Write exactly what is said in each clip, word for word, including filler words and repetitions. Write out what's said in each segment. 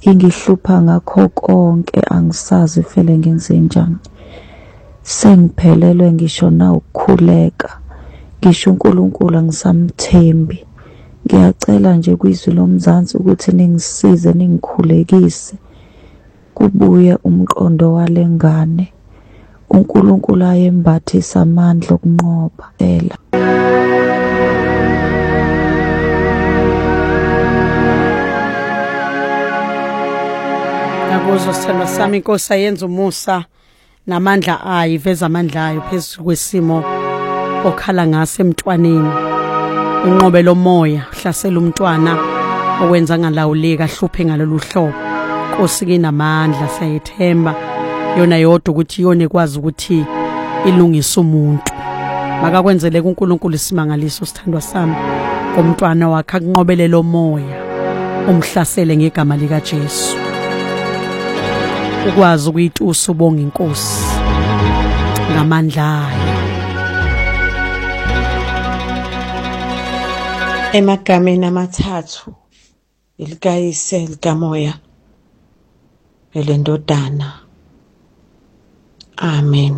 ingihlupha ngakho konke, angisazi vele ngenze njani. Sengiphelelwe ngisho na ukukhuleka, ngisho uNkulunkulu angisamthembi. Ngiyacela nje kwizwi loMzansi ukuthi ningisize, ningikhulekise kubuye umqondo walengane. uNkulunkulu ayembathisa amandla okunqoba ela. Ngakuzwa sithando sami, Inkosi ayenza umusa namandla ayo, iveza amandla ayo phezulu kwesimo okhala ngase emntwaneni. Unqobe lo moya uhlasela umntwana owenza ngalawuleka, ahluphe ngalolu hlobo. Inkosi kinamandla, sayethemba yona yodwa ukuthi yona ekwazi ukuthi ilungise umuntu. Makakwenzele uNkulunkulu isimangaliso sithandwa sami, ngomntwana wakhe akunqobele lo moya umhlasele ngegama lika Jesu. Ukwazi ukuyitusa ubonga Inkosi ngamandla ayo. Emagameni amathathu, ilikayise, likamoya, elendodana. Amen.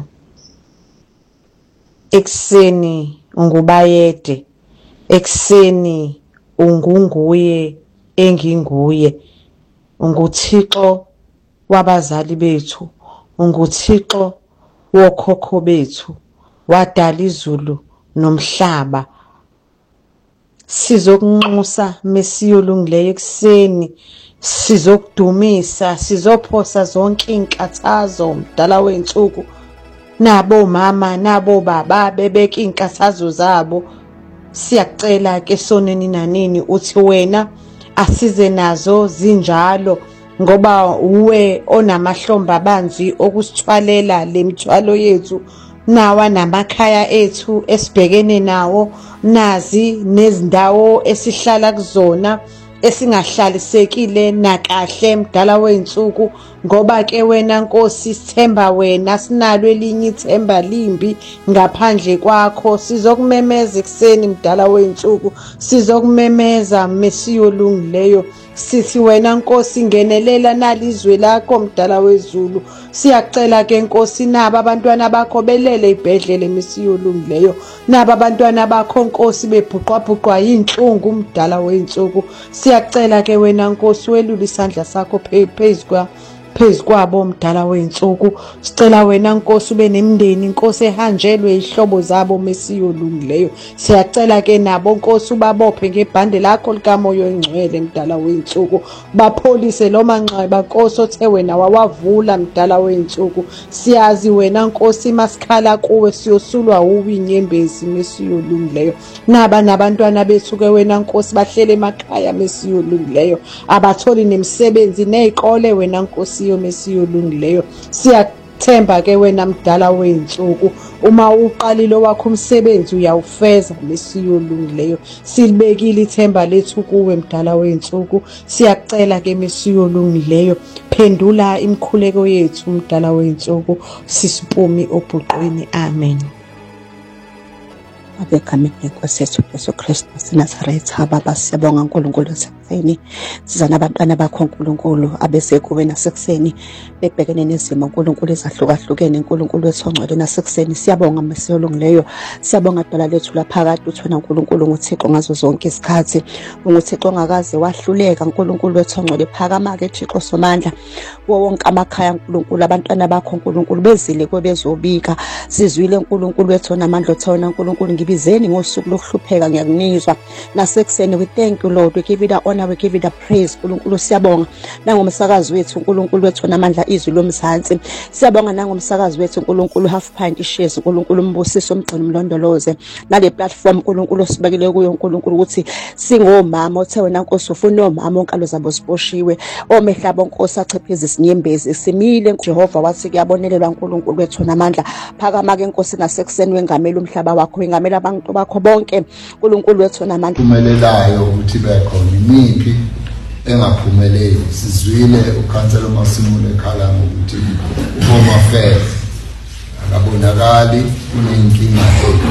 Ekseni ungubayede, ekseni ungunguye enginguye, unguThixo wabazali bethu, unguThixo wokhokho bethu, wadala izulu nomhlaba. Sizokunxusa mesiyolungileyo ekseni, sizokudumisa, sizophosa zonke inkathazo mdala wensuku. Nabo mama, nabo baba bebeka inkathazo zabo. Siyakucela ke soneni nanini uthi wena asize nazo zinjalo, ngoba uwe onamahlombe abanzi okusithwalela lemithwalo yethu. Nawa namakhaya ethu esibhekene nawo, nazi nezindawo esihlala kuzona esingahlalisekile nakahle mdala wensuku, ngoba ke wena Nkosi sithemba wena, sinalo elinye ithemba limbi ngaphandle kwakho. Sizokumemeza ekseni mdala wensuku, sizokumemeza mesiyolungileyo, sithi wena Nkosi ngenelela nalizwe lakho mdala wezulu. Siyacela ke Nkosi, naba abantwana bakho belele ibhedlele mesiyolungileyo, naba abantwana bakho Nkosi bebhuqwabhuqwa yinhlungu mdala wensuku. Siyacela ke wena Nkosi welule isandla sakho phezukwa phezu kwabo mdala wensuku. Sicela wena Nkosi ube nemindeni Nkosi ehanjelwe ihlobo zabo mesiyolungileyo. Siyacela ke nabo Nkosi ubabophe ngebhande lakho likamoya oyingcwele mdala wensuku, bapholise lo manxeba Nkosi othe wena wawavula mdala wensuku. Siyazi wena Nkosi masikhala kuwe siyosulwa uwi inyembezi mesiyolungileyo. Naba nabantwana bethu ke wena Nkosi bahlele emakhaya mesiyolungileyo, abatholi nemisebenzi nezikole wena Nkosi mesiyolungileyo. Siyathemba ke wena mdala wensuku, uma uqalile wakho umsebenzi uyawufeza mesiyolungileyo. Silibekile ithemba lethu kuwe mdala wensuku. Siyakucela ke mesiyolungileyo, phendula imikhuleko yethu mdala wensuku, sisipumi obhuqweni. Amen. Abekamini lenkosi yethu Jesu Kristu waseNazaretha, Baba siyabonga uNkulunkulu esekuseni, siza nabantwana bakho uNkulunkulu abeze kuwe nasekuseni bebhekene nezimo uNkulunkulu ezahlukahlukene. uNkulunkulu wethu ongcwele nasekuseni siyabonga mesiyolungileyo, siyabonga dala lethu laphakathi uthona uNkulunkulu nguThixo ngazo zonke isikhathi, unguThixo ongakaze wahluleka. uNkulunkulu wethu ongcwele phakama ke Thixo somandla kuwo wonke amakhaya uNkulunkulu, abantwana bakho uNkulunkulu bezile kwebezobika, sizwile uNkulunkulu wethu namandla othona uNkulunkulu. Ngibizeni ngosuku lokuhlupheka, ngiyakunikwa nasekuseni. We thank you Lord, we give you the honor, we give you the praise. uNkulunkulu siyabonga nangomsakazi wethu uNkulunkulu wethu namandla izwi loMzansi. Siyabonga nangomsakazi wethu uNkulunkulu Half Pint Ishares, uNkulunkulu umbusiso umgcini umlondoloze nale platform uNkulunkulu sibekele kuyo uNkulunkulu ukuthi singomama othe wena Nkosi ufuna omama onkalo zabo ziboshiwe, omehlabo Nkosi achepheze isinyembezi. Simile Jehova wathi kuyabonelelwa uNkulunkulu wethu namandla, phakama ke Nkosi nasekuseni wengamela umhlaba wakho, wengamela abantu bakho bonke uNkulunkulu wethu namandla. Phumelelayo ukuthi bekhona imiphi engaphumeleli. Sizwile ukhansela uMasimule ekhala ngokuthi uHome Affairs akabonakali unenkinga.